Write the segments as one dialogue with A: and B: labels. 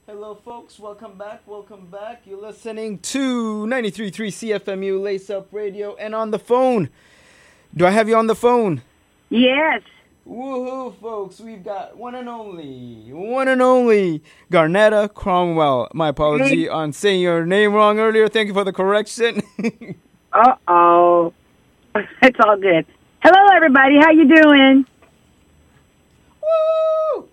A: Hello, folks. Welcome back. Welcome back. You're listening to 93.3 CFMU Lace Up Radio and on the phone. Do I have you on the phone?
B: Yes.
A: Woohoo, folks. We've got one and only Garnetta Cromwell. My apology on saying your name wrong earlier. Thank you for the correction.
B: Uh-oh. It's all good. Hello, everybody. How you doing?
A: Woo!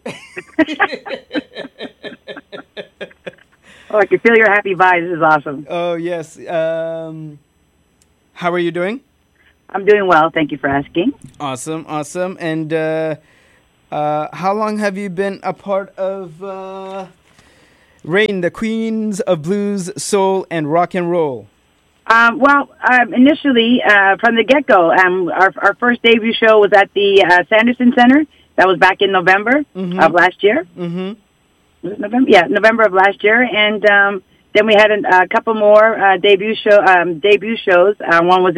B: Oh, I can feel your happy vibes. This is awesome.
A: Oh, yes. How are you doing?
B: I'm doing well. Thank you for asking.
A: Awesome. And how long have you been a part of Rain, the Queens of Blues, Soul, and Rock and Roll?
B: Initially, from the get-go, our first debut show was at the Sanderson Center. That was back in November of last year.
A: Mm-hmm.
B: Was it November? Yeah, November of last year. And then we had a couple more debut shows. One was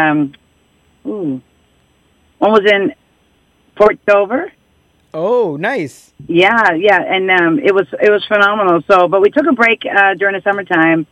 B: in Port Dover.
A: Oh, nice.
B: Yeah, and it was phenomenal. So, but we took a break during the summertime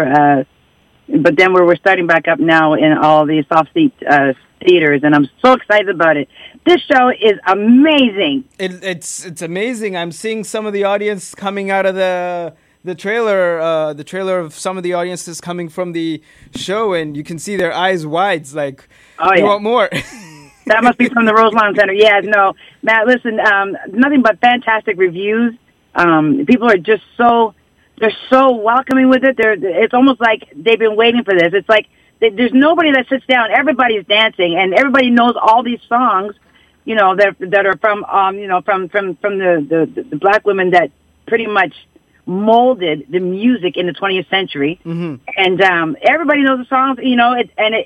B: but then we're starting back up now in all the soft seat theaters, and I'm so excited about it. This show is amazing.
A: It's amazing. I'm seeing some of the audience coming out of the trailer. The trailer of some of the audiences coming from the show, and you can see their eyes wide, like, you want more.
B: That must be from the Roselawn Center. Yeah, no, Matt. Listen, nothing but fantastic reviews. People are just they're so welcoming with it. It's almost like they've been waiting for this. It's like there's nobody that sits down. Everybody's dancing, and everybody knows all these songs. You know that are from from the black women that pretty much molded the music in the 20th century. Mm-hmm. And everybody knows the songs. You know,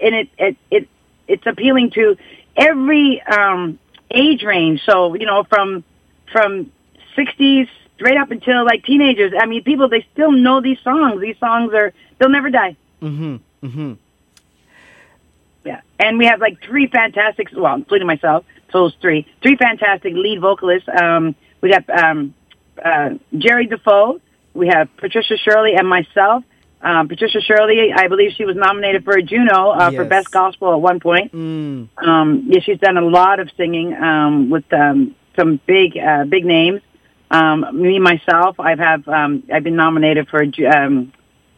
B: it's appealing to every age range. So from 60s. Straight up until like teenagers. I mean, people, they still know these songs. These songs they'll never die.
A: Mm-hmm. Mm-hmm.
B: Yeah. And we have like three fantastic, well, including myself, so it's three fantastic lead vocalists. We got Jerry Defoe. We have Patricia Shirley and myself. Patricia Shirley, I believe she was nominated for a Juno for Best Gospel at one point. Yeah, she's done a lot of singing with some big names. Me myself, I've been nominated for Blues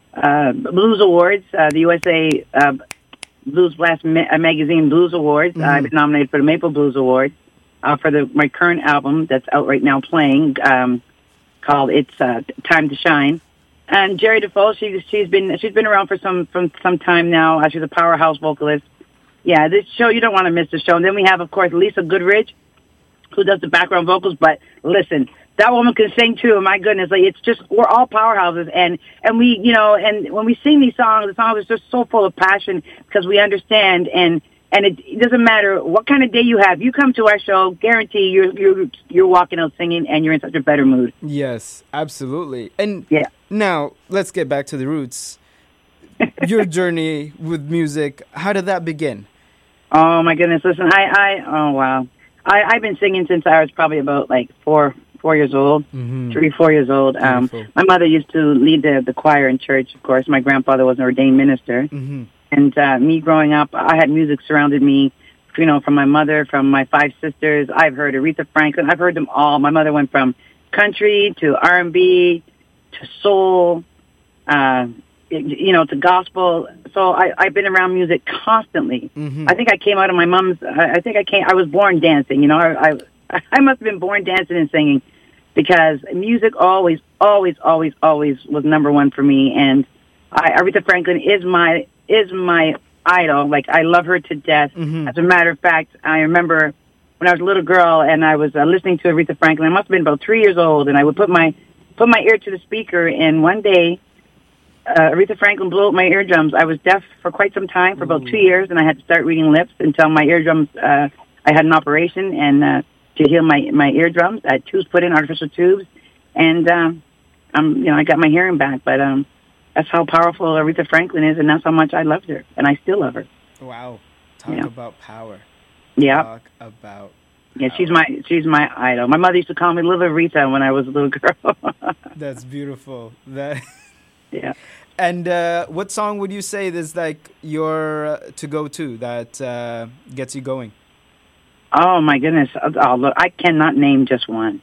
B: Awards, the USA Blues Blast Magazine Blues Awards. Mm-hmm. I've been nominated for the Maple Blues Awards for my current album that's out right now playing, called "It's Time to Shine." And Jerry Defoe, she's been around for some time now. She's a powerhouse vocalist. Yeah, this show, you don't want to miss the show. And then we have, of course, Lisa Goodrich, who does the background vocals. But listen, that woman can sing too. My goodness, like it's just, we're all powerhouses, and we, and when we sing these songs, the songs are just so full of passion because we understand, and it doesn't matter what kind of day you have. You come to our show, guarantee you're walking out singing, and you're in such a better mood.
A: Yes, absolutely. And now let's get back to the roots. Your journey with music, how did that begin?
B: Oh my goodness, listen, I've been singing since I was probably about like 4 years old, 3, 4 years old. My mother used to lead the choir in church, of course. My grandfather was an ordained minister. Mm-hmm. And me growing up, I had music surrounded me, from my mother, from my 5 sisters. I've heard Aretha Franklin. I've heard them all. My mother went from country to R&B to soul, to gospel. So I've been around music constantly. Mm-hmm. I think I came out of my mom's, I was born dancing, I must have been born dancing and singing because music always was number one for me. And Aretha Franklin is my idol. Like, I love her to death. Mm-hmm. As a matter of fact, I remember when I was a little girl and I was listening to Aretha Franklin. I must have been about 3 years old, and I would put my ear to the speaker, and one day Aretha Franklin blew up my eardrums. I was deaf for quite some time, for about 2 years, and I had to start reading lips until my eardrums, I had an operation and to heal my eardrums. I had tubes put in, artificial tubes, and I got my hearing back. But that's how powerful Aretha Franklin is, and that's how much I loved her, and I still love her.
A: Wow, talk about power.
B: Yeah,
A: talk about.
B: Yeah, she's my idol. My mother used to call me Little Aretha when I was a little girl.
A: That's beautiful. That.
B: Yeah.
A: And what song would you say is like your to go to that gets you going?
B: Oh my goodness! Oh, look, I cannot name just one.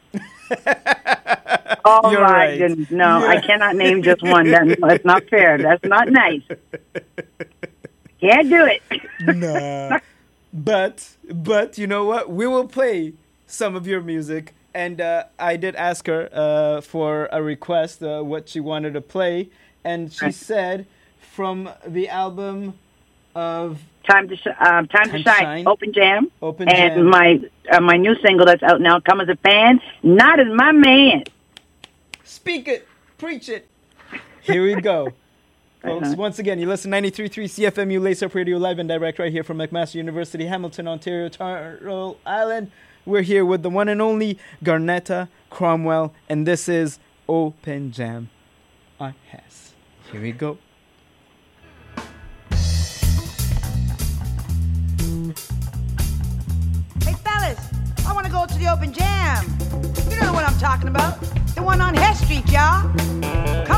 B: Oh
A: You're
B: my
A: right.
B: goodness! No,
A: Yeah.
B: I cannot name just one. That's not fair. That's not nice. Can't do it.
A: Nah. But you know what? We will play some of your music. And I did ask her for a request, what she wanted to play. And she said from the album of
B: Time to Shine, Open Jam.
A: Open
B: and
A: Jam.
B: my new single that's out now, Come As a Fan, Not As My Man.
A: Speak it. Preach it. Here we go. Folks, once again, you listen to 93.3 CFMU Lace Up Radio live and direct right here from McMaster University, Hamilton, Ontario, Turtle Island. We're here with the one and only Garnetta Cromwell, and this is Open Jam on Hess. Here we go.
C: Hey, fellas, I want to go to the Open Jam. You know the one I'm talking about. The one on Hess Street, y'all. Come